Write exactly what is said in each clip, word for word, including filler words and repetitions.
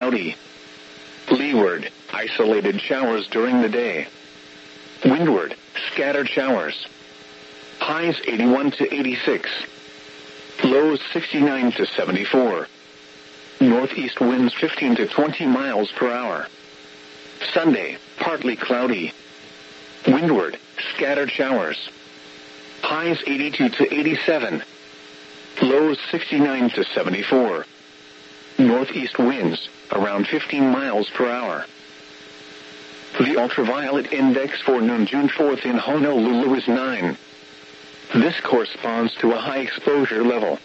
cloudy. Leeward, isolated showers during the day. Windward, scattered showers. Highs eighty-one to eighty-six. Lows sixty-nine to seventy-four. Northeast winds fifteen to twenty miles per hour. Sunday, partly cloudy. Windward, scattered showers. Highs eighty-two to eighty-seven. Lows sixty-nine to seventy-four. Northeast winds, around fifteen miles per hour. The ultraviolet index for noon June fourth in Honolulu is nine. This corresponds to a high exposure level.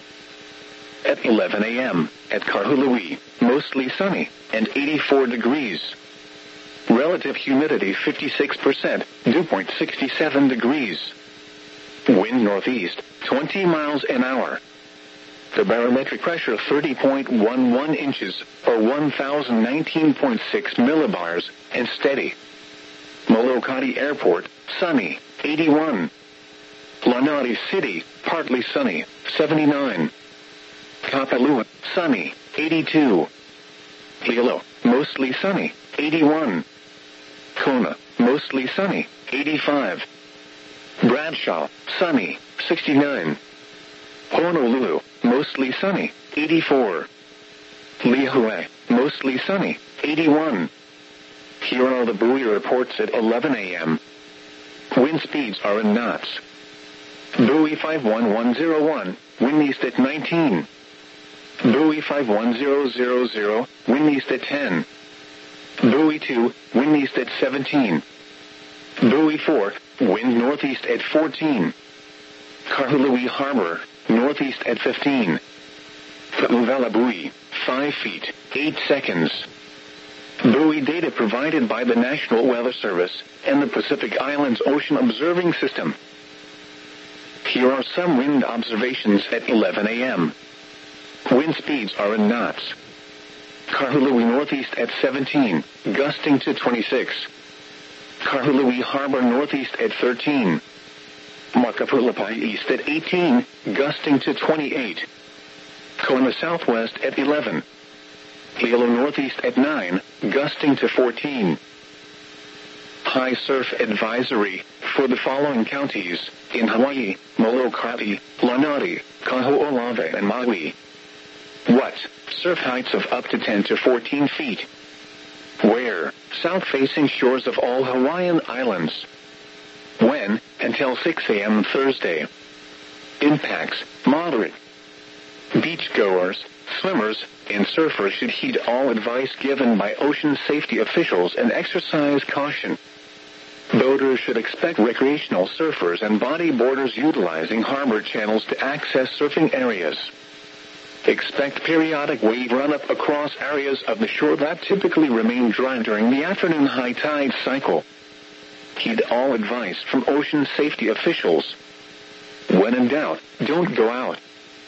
At eleven a.m., at Kahului, mostly sunny, and eighty-four degrees. Relative humidity fifty-six percent, dew point sixty-seven degrees. Wind northeast, twenty miles an hour. The barometric pressure thirty point one one inches, or one thousand nineteen point six millibars, and steady. Molokai Airport, sunny, eighty-one. Lanai City, partly sunny, seventy-nine. Kapalua, sunny, eighty-two. Hilo, mostly sunny, eighty-one. Kona, mostly sunny, eighty-five. Bradshaw, sunny, sixty-nine. Honolulu, mostly sunny, eighty-four. Lihue, mostly sunny, eighty-one. Here are the buoy reports at eleven a.m. Wind speeds are in knots. Buoy five one one zero one, wind east at nineteen. Buoy five one zero zero zero, wind east at ten. Buoy two, wind east at seventeen. Buoy four, wind northeast at fourteen. Kahului Harbor, northeast at fifteen. Pu'uvela buoy, five feet, eight seconds. Buoy data provided by the National Weather Service and the Pacific Islands Ocean Observing System. Here are some wind observations at eleven a.m. Wind speeds are in knots. Kahului northeast at seventeen, gusting to twenty-six. Kahului Harbor northeast at thirteen. Makapulapai east at eighteen, gusting to twenty-eight. Kona southwest at eleven. Hilo northeast at nine, gusting to fourteen. High surf advisory for the following counties in Hawaii: Molokai, Lanai, Kaho'olawe, and Maui. What? Surf heights of up to ten to fourteen feet. Where? South-facing shores of all Hawaiian islands. When? Until six a.m. Thursday. Impacts: moderate. Beachgoers, swimmers, and surfers should heed all advice given by ocean safety officials and exercise caution. Boaters should expect recreational surfers and bodyboarders utilizing harbor channels to access surfing areas. Expect periodic wave run-up across areas of the shore that typically remain dry during the afternoon high tide cycle. Heed all advice from ocean safety officials. When in doubt, don't go out.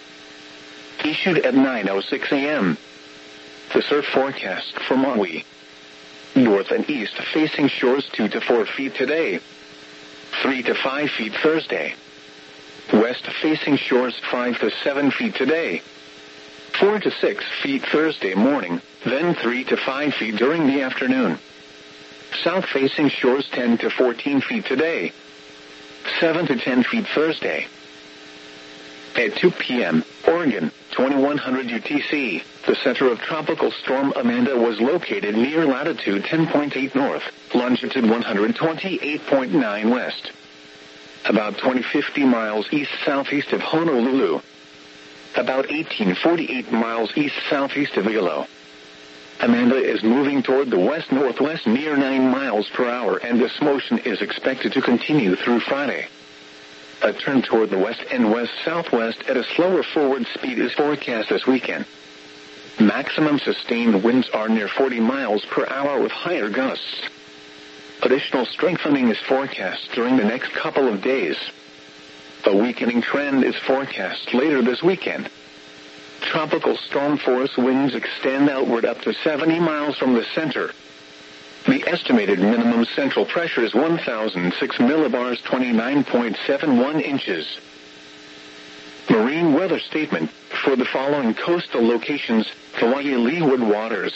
Issued at nine oh six a.m. The surf forecast for Maui. North and east facing shores two to four feet today. three to five feet Thursday. West facing shores five to seven feet today. four to six feet Thursday morning, then three to five feet during the afternoon. South facing shores ten to fourteen feet today. seven to ten feet Thursday. At two p.m., Oregon, twenty-one hundred U T C, the center of Tropical Storm Amanda was located near latitude ten point eight north, longitude one hundred twenty-eight point nine west. About twenty to fifty miles east-southeast of Honolulu. About eighteen to forty-eight miles east-southeast of Hilo. Amanda is moving toward the west-northwest near nine miles per hour, and this motion is expected to continue through Friday. A turn toward the west and west-southwest at a slower forward speed is forecast this weekend. Maximum sustained winds are near forty miles per hour with higher gusts. Additional strengthening is forecast during the next couple of days. A weakening trend is forecast later this weekend. Tropical storm force winds extend outward up to seventy miles from the center. The estimated minimum central pressure is one thousand six millibars, twenty-nine point seven one inches. Marine weather statement for the following coastal locations: Hawaii leeward waters,